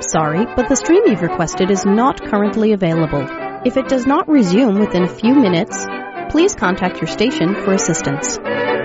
sorry, but the stream you've requested is not currently available. If it does not resume within a few minutes, please contact your station for assistance.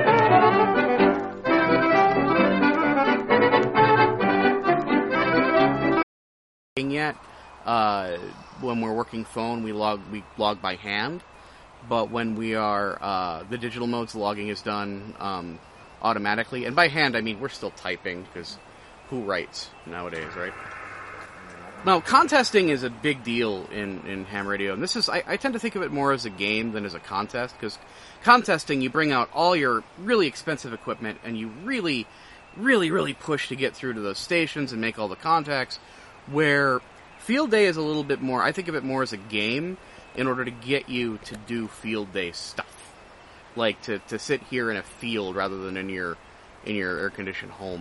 Yet, when we're working phone, we log by hand, but when we are the digital modes, the logging is done automatically, and by hand I mean we're still typing, because who writes nowadays, right? Now, contesting is a big deal in ham radio, and this is I tend to think of it more as a game than as a contest, because contesting, you bring out all your really expensive equipment and you really push to get through to those stations and make all the contacts, where field day is a little bit more, I think of it more as a game in order to get you to do field day stuff. Like to sit here in a field rather than in your air-conditioned home.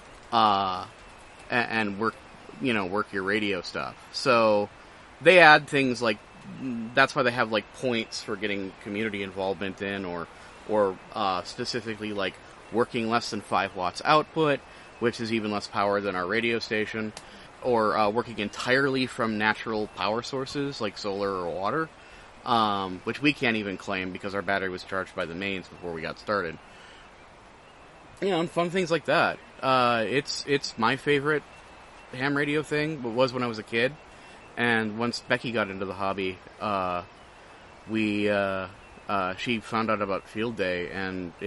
And work your radio stuff. So they add things like, that's why they have like points for getting community involvement in, or specifically like working less than 5 watts output, which is even less power than our radio station, or working entirely from natural power sources like solar or water, which we can't even claim because our battery was charged by the mains before we got started. And fun things like that. It's my favorite ham radio thing. It was when I was a kid, and once Becky got into the hobby, she found out about field day, and